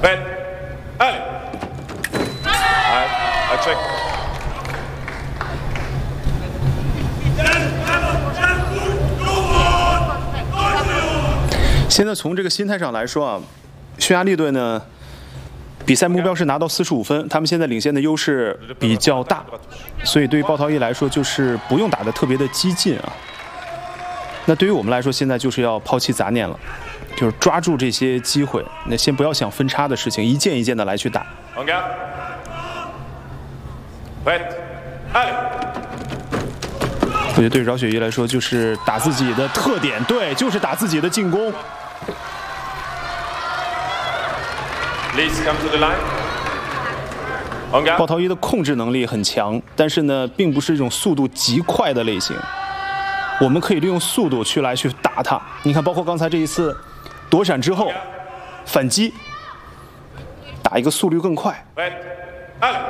Red. Allez. I check. 现在从这个心态上来说啊，匈牙利队呢，比赛目标是拿到45分，他们现在领先的优势比较大，所以对于鲍涛伊来说，就是不用打得特别的激进啊。那对于我们来说，现在就是要抛弃杂念了，就是抓住这些机会，那先不要想分差的事情，一件一件的来去打。我觉得对饶雪怡来说，就是打自己的特点，对，就是打自己的进攻。鲍涛伊的控制能力很强，但是呢，并不是一种速度极快的类型。我们可以利用速度去打他。你看，包括刚才这一次躲闪之后反击，打一个速率更快。